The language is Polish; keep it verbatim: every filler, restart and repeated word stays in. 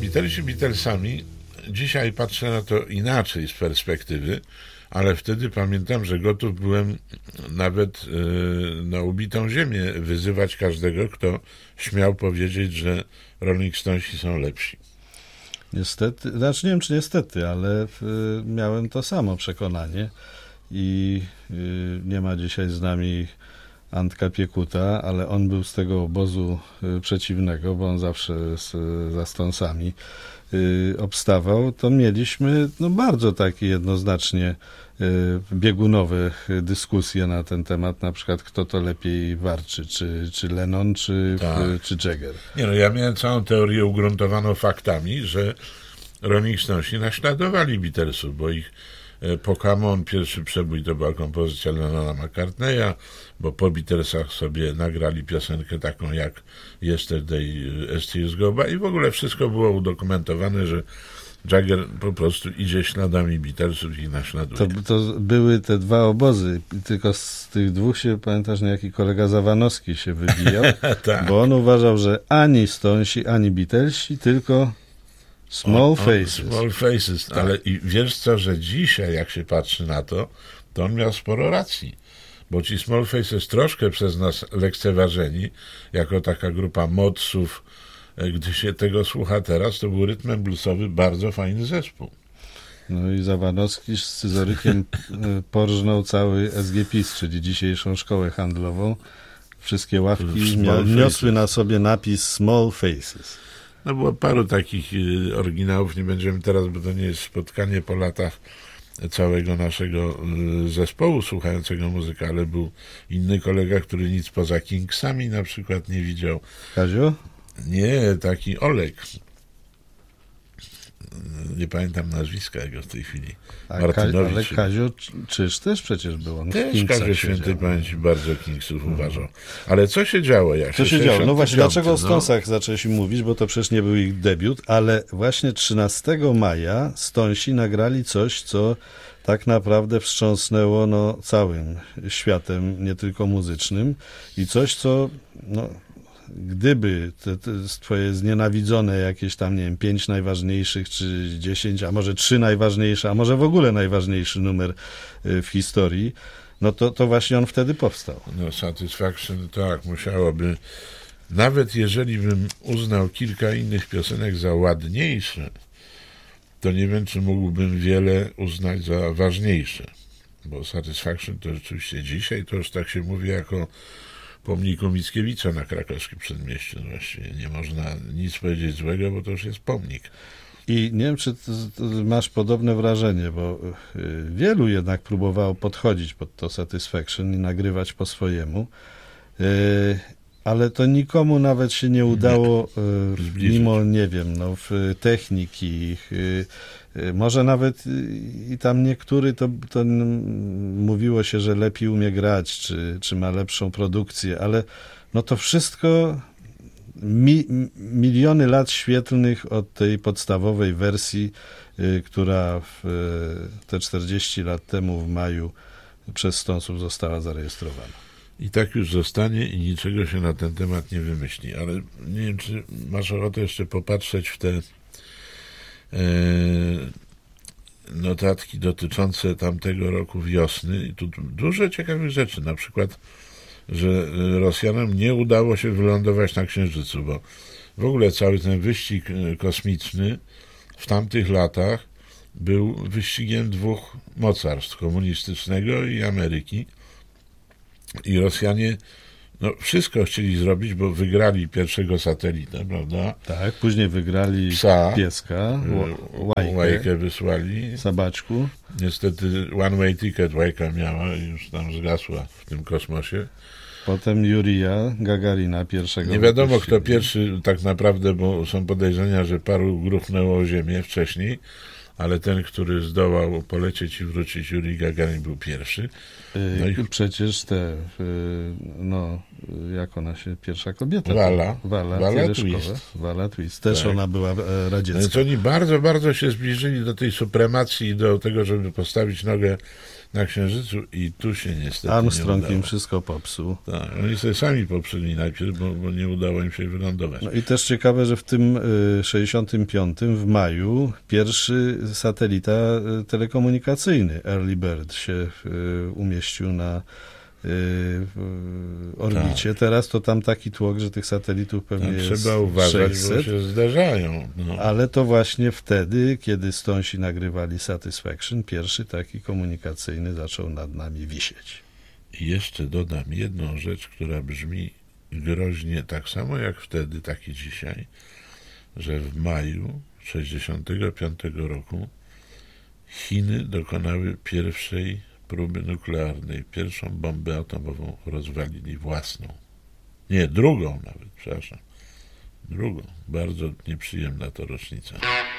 Beatlesi Beatlesami, dzisiaj patrzę na to inaczej z perspektywy, ale wtedy pamiętam, że gotów byłem nawet yy, na ubitą ziemię wyzywać każdego, kto śmiał powiedzieć, że Rolling Stonesi są lepsi. Niestety, znaczy nie wiem czy niestety, ale y, miałem to samo przekonanie i y, nie ma dzisiaj z nami Antka Piekuta, ale on był z tego obozu y, przeciwnego, bo on zawsze z, za Stonesami y, obstawał. To mieliśmy no, bardzo takie jednoznacznie y, biegunowe dyskusje na ten temat, na przykład kto to lepiej warczy, czy, czy Lennon, czy, Tak. y, czy Jagger. Nie no, ja miałem całą teorię ugruntowaną faktami, że Rolling Stonesi naśladowali Beatlesów, bo ich Pokémon, pierwszy przebój to była kompozycja Lennona McCartneya, bo po Beatlesach sobie nagrali piosenkę taką jak Yesterday, As Tears Go By i w ogóle wszystko było udokumentowane, że Jagger po prostu idzie śladami Beatlesów i ich naśladuje. To, to były te dwa obozy, tylko z tych dwóch się, pamiętasz, niejaki kolega Zawanowski się wybijał, tak. Bo on uważał, że ani Stonesi, ani Beatlesi, tylko Small on, on, Faces. Small Faces, tak. Ale i wiesz co, że dzisiaj jak się patrzy na to, to on miał sporo racji, bo ci Small Faces troszkę przez nas lekceważeni, jako taka grupa modsów, gdy się tego słucha teraz, to był rytmem bluesowy bardzo fajny zespół. No i Zawanowski z scyzorykiem porżnął cały S G P I S, czyli dzisiejszą szkołę handlową. Wszystkie ławki mia- niosły na sobie napis Small Faces. No było paru takich y, oryginałów, nie będziemy teraz, bo to nie jest spotkanie po latach całego naszego y, zespołu słuchającego muzykę, ale był inny kolega, który nic poza Kingsami na przykład nie widział. Kaziu? Nie, taki Olek. Nie pamiętam nazwiska jego w tej chwili. A Martynowicz. ale Kaziu Czyż też przecież był. On też Kaziu świętej pamięci bardzo Kingsów hmm. uważał. Ale co się działo? Jak co się działo? No właśnie, dlaczego o Stonesach no. zaczęliśmy mówić, bo to przecież nie był ich debiut, ale właśnie trzynastego maja Stonesi nagrali coś, co tak naprawdę wstrząsnęło no, całym światem, nie tylko muzycznym i coś, co no, gdyby te, te twoje znienawidzone jakieś tam, nie wiem, pięć najważniejszych, czy dziesięć, a może trzy najważniejsze, a może w ogóle najważniejszy numer w historii, no to, to właśnie on wtedy powstał. No Satisfaction, tak, musiałoby, nawet jeżeli bym uznał kilka innych piosenek za ładniejsze, to nie wiem, czy mógłbym wiele uznać za ważniejsze, bo Satisfaction to rzeczywiście dzisiaj, to już tak się mówi jako pomniku Mickiewicza na krakowskim Przedmieściu. Właściwie nie można nic powiedzieć złego, bo to już jest pomnik. I nie wiem, czy ty, ty masz podobne wrażenie, bo wielu jednak próbowało podchodzić pod to Satisfaction i nagrywać po swojemu, ale to nikomu nawet się nie udało, nie. mimo, nie wiem, no, w techniki, może nawet i tam niektóry to, to mówiło się, że lepiej umie grać, czy, czy ma lepszą produkcję, ale no to wszystko mi, miliony lat świetlnych od tej podstawowej wersji, y, która w, y, te czterdzieści lat temu w maju przez Stonesów została zarejestrowana. I tak już zostanie i niczego się na ten temat nie wymyśli, ale nie wiem, czy masz ochotę jeszcze popatrzeć w te e, notatki dotyczące tamtego roku wiosny i tu dużo ciekawych rzeczy, na przykład, że Rosjanom nie udało się wylądować na Księżycu, bo w ogóle cały ten wyścig kosmiczny w tamtych latach był wyścigiem dwóch mocarstw, komunistycznego i Ameryki. I Rosjanie no, wszystko chcieli zrobić, bo wygrali pierwszego satelitę, prawda? Tak, później wygrali Psa, pieska, łajkę, łajkę wysłali. Sabaczku. Niestety one way ticket łajka miała i już tam zgasła w tym kosmosie. Potem Jurija Gagarina pierwszego. Nie wiadomo wypuścili. Kto pierwszy tak naprawdę, bo są podejrzenia, że paru gruchnęło o ziemię wcześniej, ale ten, który zdołał polecieć i wrócić, Jurij Gagarin, był pierwszy. No i przecież te, no, jak ona się, pierwsza kobieta. Wala. Wala, Wala Twist. Wala Twist. Też tak. ona była radziecka. Więc oni bardzo, bardzo się zbliżyli do tej supremacji, do tego, żeby postawić nogę na Księżycu i tu się niestety Armstrong nie udało. im wszystko popsuł. Tak, oni sobie sami poprzeli najpierw, bo, bo nie udało im się wylądować. No i też ciekawe, że w tym sześćdziesiątym piątym w maju pierwszy satelita telekomunikacyjny Early Bird się umieścił na w orbicie. Tak. Teraz to tam taki tłok, że tych satelitów pewnie tam jest trzeba uważać, sześćset, bo się zdarzają. No. Ale to właśnie wtedy, kiedy Stonesi nagrywali Satisfaction, pierwszy taki komunikacyjny zaczął nad nami wisieć. I jeszcze dodam jedną rzecz, która brzmi groźnie tak samo jak wtedy, tak i dzisiaj, że w maju sześćdziesiątego piątego roku Chiny dokonały pierwszej próby nuklearnej. Pierwszą bombę atomową rozwalili własną. Nie, drugą nawet, przepraszam. Drugą. Bardzo nieprzyjemna to rocznica.